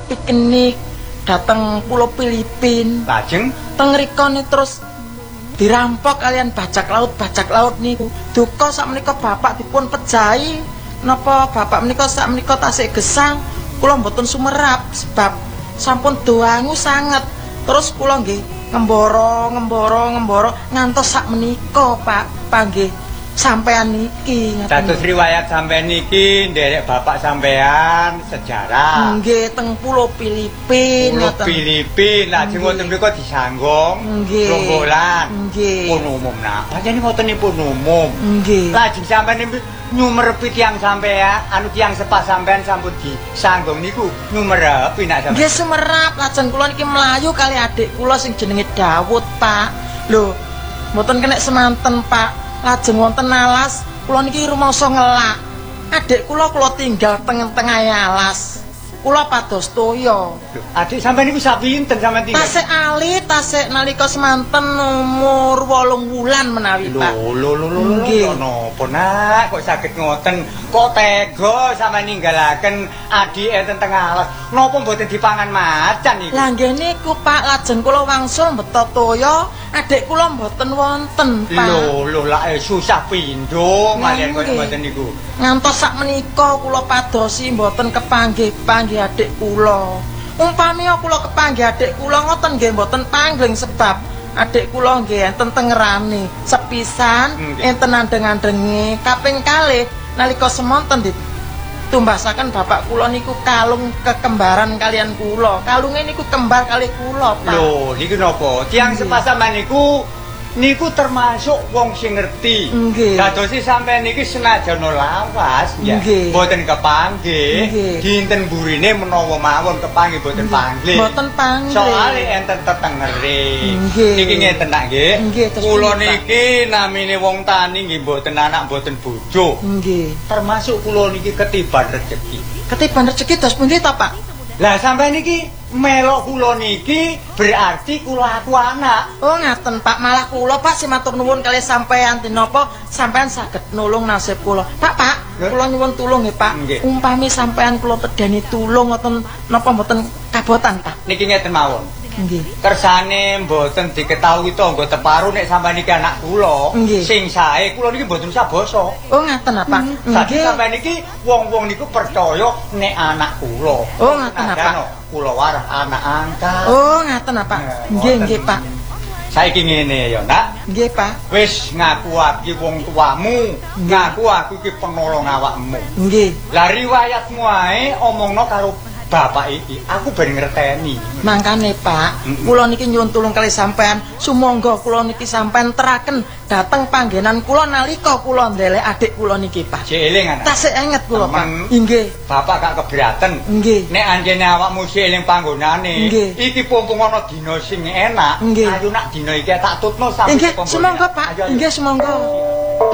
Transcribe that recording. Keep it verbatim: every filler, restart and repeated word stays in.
piknik dateng Pulau Filipin. Lajeng teng mriko terus dirampok kalian bajak laut bajak laut niku. Duka sakmenika bapak dipun pejahi. Napa bapak menika sakmenika tasih gesang. Kula mboten sumerap sebab sampun doangu sanget. Terus kula nggih ngemboro ngemboro ngemboro ngantos sakmenika Pak panggih sampean niki. Dados riwayat sampean niki nderek bapak sampean sejarah. Nggih teng Pulau Filipin. Pulau Filipin lajeng wonten mriku disanggong rombolan. Nggih. Pun umum nah. Panjenengan wontenipun umum. Nggih. Lajeng sampean nyumerepi tiyang sampean, anu tiyang sepah sampean sampun disanggong niku nyumerepi nak sampean. Nggih sumerap, lajeng kula niki mlayu kali adik kula sing jenenge Dawud, Pak. Lho, mboten kena semanten, Pak. Lajeng wonten alas, kula niki rumangsa ngelak. Adik kula kula tinggal tengah-tengah alas. Kula pados toya. Adik sampean niku sak pinten sampean tinggal? Tasik alit, tasik nalika semanten umur wolung wulan menawi, Pak. Lho, lho, lho, lho, lho, napa nak kok saged ngoten? Kok tega sampean ninggalaken adik enten tengah alas? Napa mboten dipangan macan niku? Lah nggih niku, Pak, lajeng kula wangsul mbeta toya, adik kula mboten wonten, Pak. Lho, lho, lak susah pindho malian kok mboten niku. Ngantos sak menika kula padosi mboten kepanggih-panggih adik kula. Umpami kula kepanggih adik kula ngoten nggih mboten panggling sebab adik kula nggih enten tengerane. Sepisan enten andeng-andenge kaping kalih nalika semonten ditumbasaken bapak kula niku kalung kekembaran kalian kula. Kalunge niku kembar kalih kula, Pak. Lho, niku napa? Tiyang sepah sampean niku niku termasuk wong sing ngerti. Dadosi sampean niki senajan lawas ya mboten kepanggih. Dinten burine menawa mawon kepanggih mboten panggih. Mboten panggih. Soale enten tetengere. Niki ngeten nak nggih. Kula niki namine wong tani nggih mboten anak mboten bojo. Nggih. Termasuk kula niki ketiban rejeki. Ketiban rejeki dos pundi to, Pak? Lah sampean niki melok kula niki berarti kula aku anak. Oh ngaten Pak, malah kula Pak sing matur nuwun kalih sampean dinapa sampean saged nulung nasib kula. Pak, Pak, kula nyuwun tulung nggih Pak. Umpami sampean kula pedani tulung ngoten napa mboten kabotan Pak? Niki ngeten mawon. Nggih. Kersane mboten diketahui tangga teparu nek sampean iki anak kula. Sing sae kula niki mboten usah basa. Oh ngaten apa? Nggih. Sampean niki wong-wong niku percaya nek anak kula. Oh ngaten apa? Kula warah anak angkat. Oh ngaten apa? Nggih nggih Pak. Saiki ngene ya, Nak. Nggih, Pak. Wis ngaku iki wong tuamu, ngaku aku iki penolong awakmu. Nggih. Lah riwayatmu ae omongno karo bapak iki, aku ben ngerteni. Mangkane, Pak, kula niki nyuwun tulung kalih sampean, sumangga kula niki sampean teraken dateng panggenan kula nalika kula ndelek adik kula niki, Pak. Jeeling anak. Tasih enget kula, Pak. Nggih. Bapak gak keberatan. Nggih. Nek anjene awakmu jeeling panggonane, iki pompong ana dina sing enak. Ayo nak dina iki tak tutno sampe Nggih, sumangga, Pak. Nggih, sumangga.